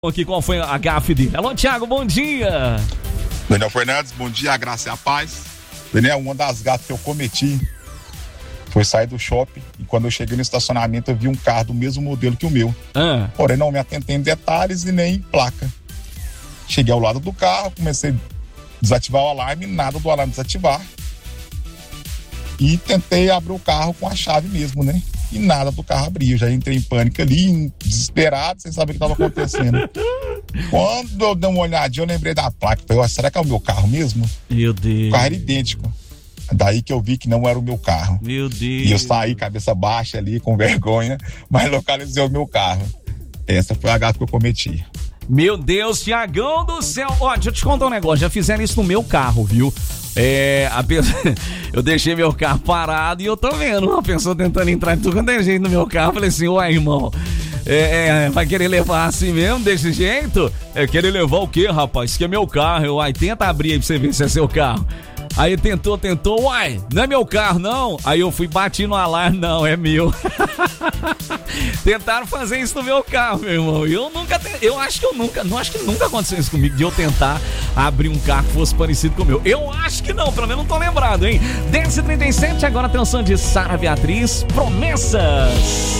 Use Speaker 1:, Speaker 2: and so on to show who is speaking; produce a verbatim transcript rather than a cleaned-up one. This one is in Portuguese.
Speaker 1: Aqui, qual foi a gafe dele? Alô, Thiago, bom dia.
Speaker 2: Daniel Fernandes, bom dia, a graça e a paz. Daniel, uma das gafes que eu cometi foi sair do shopping e quando eu cheguei no estacionamento eu vi um carro do mesmo modelo que o meu.
Speaker 1: Ah.
Speaker 2: Porém, não me atentei em detalhes e nem em placa. Cheguei ao lado do carro, comecei a desativar o alarme, nada do alarme desativar. E tentei abrir o carro com a chave mesmo, né? E nada do carro abrir. Eu já entrei em pânico ali, desesperado, sem saber o que estava acontecendo. Quando eu dei uma olhadinha, eu lembrei da placa. Falei, será que é o meu carro mesmo?
Speaker 1: Meu Deus.
Speaker 2: O carro era idêntico. Daí que eu vi que não era o meu carro.
Speaker 1: Meu Deus.
Speaker 2: E eu saí cabeça baixa ali, com vergonha, mas localizei o meu carro. Essa foi a gafe que eu cometi.
Speaker 1: Meu Deus, Thiagão do céu. Ó, deixa eu te contar um negócio. Já fizeram isso no meu carro, viu? É, a pessoa, eu deixei meu carro parado e eu tô vendo uma pessoa tentando entrar de tudo quanto é jeito no meu carro. Falei assim, ué, irmão, é, é, vai querer levar assim mesmo, desse jeito? É, querer levar o quê, rapaz? Isso aqui é meu carro. Eu, uai, tenta abrir aí pra você ver se é seu carro. Aí tentou, tentou, uai, não é meu carro, não. Aí eu fui, bati no alarme, não, é meu. Tentaram fazer isso no meu carro, meu irmão. Eu nunca, eu acho que eu nunca, não acho que nunca aconteceu isso comigo, de eu tentar abrir um carro que fosse parecido com o meu. Eu acho que não, pelo menos não tô lembrado, hein? dez e trinta e sete, agora tem o som de Sara Beatriz, Promessas.